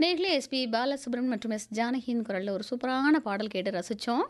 நேர்களே எஸ்பி பாலசுப்ரமணியன் மற்றும் எஸ் ஜானகியின் குரலில் ஒரு சூப்பரான பாடல் கேட்டு ரசித்தோம்.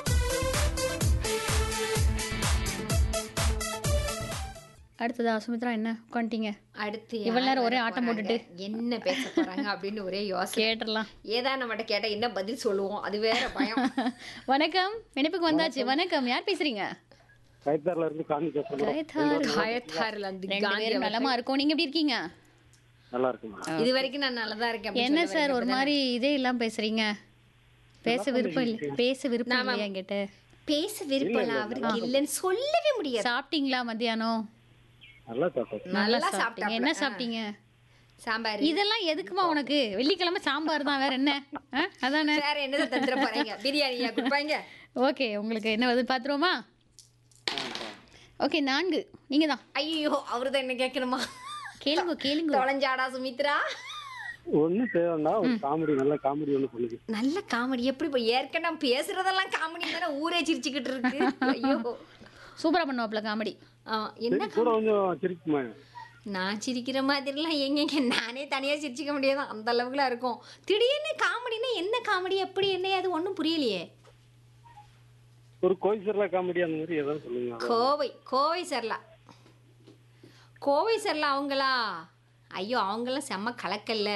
அடுத்ததா சுமித்ரா என்ன உட்காந்துட்டீங்க? அடுத்து இவ்வளவு நேரம் ஒரே ஆட்டம் போட்டுட்டு என்ன பேச போறாங்க அப்படின்னு ஒரே யோசனை. கேட்டுடலாம். ஏதா நம்மகிட்ட கேட்டா என்ன பதில் சொல்லுவோம், அது வேற பயம். வணக்கம், இணைப்புக்கு வந்தாச்சு. வணக்கம், யார் பேசுறீங்க? கைத்தார்ல இருந்து காந்தி பேசுறேன். காயத்தாறுல இருந்து ரெண்டு காந்தி பேரும் நலமா இருக்கும். நீங்க எப்படி இருக்கீங்க? நல்லா இருக்குமா? இது வரைக்கும் நான் நல்லதா இருக்கேன். என்ன சார் ஒரு மாதிரி இதே இல்லாம பேசுறீங்க? பேச விருப்பம் இல்லை, பேச விருப்பம் இல்லையா என்கிட்ட? பேச விருப்பம் அவருக்கு இல்லைன்னு சொல்லவே முடியாது. சாப்பிட்டீங்களா மத்தியானம்? நல்லா சாப்பிட்டேன். நல்லா நல்லா சாப்பிட்டீங்க. என்ன சாப்பிட்டீங்க? சாம்பார். இதெல்லாம் எதுக்குமா உனக்கு? வெள்ளிக்கிழமை சாம்பார் தான், வேற என்ன? அதானே. வேற என்ன தந்துட போறீங்க? பிரியாணியா கொடுப்பாங்க? ஓகே, உங்களுக்கு என்ன வருது பாத்துருவோமா? ஓகே, 4 நீங்க தான். ஐயோ, அவருதான் என்ன கேட்கணுமா? கேளுங்க கேளுங்க. தொலைஞ்சாடா சுமித்ரா. ஒண்ணு தேவைன்னா ஒரு காமெடி, நல்ல காமெடி ஒண்ணு சொல்லுங்க. நல்ல காமெடி எப்படி? இப்போ ஏற்கனவே பேசுறதெல்லாம் காமெடி தானே, ஊரே சிரிச்சுக்கிட்டு இருக்கு. ஐயோ, சூப்பரா பண்ணுவாப்ல காமெடி. என்ன கூட கொஞ்சம் சிரிக்குமா? நான் சிரிக்கிற மாதிரிலாம் எங்கெங்க, நானே தனியா சிரிச்சிக்க முடியாது, அந்த அளவுக்குலாம் இருக்கும். திடீர்னு காமெடினா என்ன காமெடி, எப்படி என்ன, அது ஒன்றும் புரியலையே. ஒரு கோயிசர்ல காமெடி அந்த மாதிரி ஏதாவது சொல்லுங்க. கோவை சரலா. கோவை சரலா அவங்களா? ஐயோ, அவங்களாம் செம்ம கலக்கல்ல.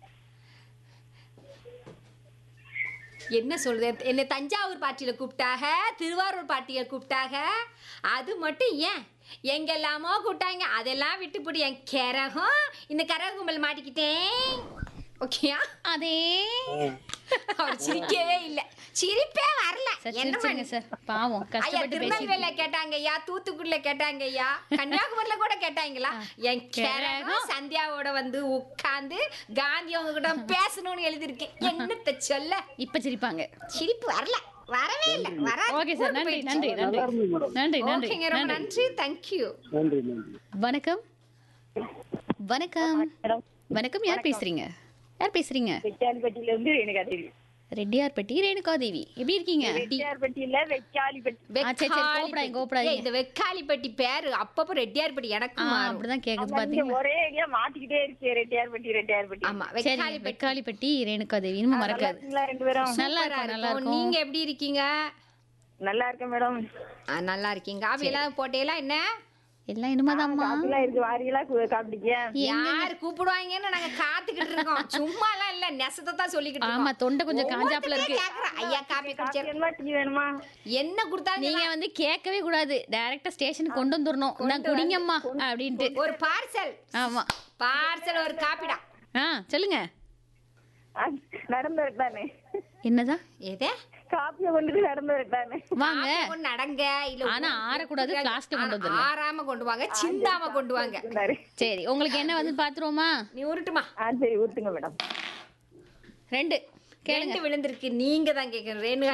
என்ன சொல்றது, என்ன தஞ்சாவூர் பார்ட்டியில் கூப்பிட்டாக, திருவாரூர் பார்ட்டியில் கூப்பிட்டாக, அது மட்டும் ஏன் எங்கெல்லாமோ கூப்பிட்டாங்க, அதெல்லாம் விட்டுப்படி என் கரகம், இந்த கரக கும்பல் மாட்டிக்கிட்டேன். ஓகேயா? அதே அவர் சிரிக்கவே இல்லை, சிரிப்பே வரல. என்ன சிரிச்சுங்க சார், பாவம் ஐயா, கஷ்டப்பட்டு பேசி. திருநெல்வேலியில கேட்டாங்க ஐயா, தூத்துக்குடியில கேட்டாங்க ஐயா, கன்னியாகுமரியில கூட கேட்டாங்களா? என் கரகம் சந்தியாவோட வந்து உட்கார்ந்து காந்தி அவங்க கூட பேசணும்னு எழுதிருக்கேன். என்னத்த சொல்ல? இப்ப சிரிப்பாங்க. சிரிப்பு வரல, வரவே இல்லை. ஓகே சார், நன்றி நன்றி நன்றி நன்றி நன்றி ஓகேங்க, ரொம்ப நன்றி, தேங்க்யூ. நன்றி நன்றி. வணக்கம் வணக்கம் வணக்கம், யார் பேசுறீங்க? யார் பேசுறீங்க? வெக்காலிப்பட்டியில இருந்து ரேணுகாதேவி. ரெட்டியார்பட்டி ரேணுகாதேவி, எப்படி இருக்கீங்க? வெட்டியார்பட்டியில வெக்காலிப்பட்டி. சரி, கோபடாதீங்க, கோபடாதீங்க. இந்த வெக்காலிப்பட்டி பேரு அப்பப்போ ரெட்டியார்பட்டி எனக்கும் மாறும். அப்படிதான் கேக்குது இங்க பாத்தீங்களா? ஒரே ஐடியா மாத்திக்கிட்டே இருக்கு, ரெட்டியார்பட்டி. ஆமா, சரி, வெக்காலிப்பட்டி. வெக்காலிப்பட்டி ரேணுகாதேவி, இன்னும் மறக்காது. இருக்கீங்களா ரெண்டு பேரும்? நல்லா இருக்கும், நல்லா இருக்கும். நீங்க எப்படி இருக்கீங்க? நல்லா இருக்கேன் மேடம். நல்லா இருக்கீங்க. காபி எல்லாம் போட்டேலாம்? என்ன எல்லாம் இனிமேதாம்மா. காப்பிலாம் இருக்கு, வாரியலா காப்பிடிக்க. யார் கூப்பிடுவாங்கன்னு நாங்க காத்துக்கிட்டு இருக்கோம். சும்மா எல்லாம் இல்ல, நெசத்தை தான் சொல்லிக்கிட்டு ஆமா, இருக்கோம். தொண்டை கொஞ்சம் காஞ்சாப்புல இருக்கு. கேக்குறேன், ஐயா காபி குடிச்சா வேணுமா, டீ வேணுமா? என்ன கொடுத்தாங்க? நீங்க வந்து கேட்கவே கூடாது, டைரக்டா ஸ்டேஷனுக்கு கொண்டு வந்துடணும். நான் குடிங்கம்மா அப்படின்ட்டு. ஒரு பார்சல். ஆமா, பார்சல் ஒரு காப்பிடா. சொல்லுங்க. நடந்து வரட்டானே. என்னதான்? எதே காப்பியை கொண்டுட்டு நடந்து வரட்டானே. வாங்க. நடங்க. இல்ல ஆனா ஆறக்கூடாது, பிளாஸ்டிக் கொண்டு வந்துருங்க. ஆறாம கொண்டு வாங்க, சிந்தாம கொண்டு வாங்க. சரி, உங்களுக்கு என்ன வந்து பாத்துருவோமா? நீ உருட்டுமா? சரி, ஊத்துங்க மேடம். 2 கேளுங்க. விழுந்திருக்கு, நீங்க தான் கேட்கணும். ரேணுகா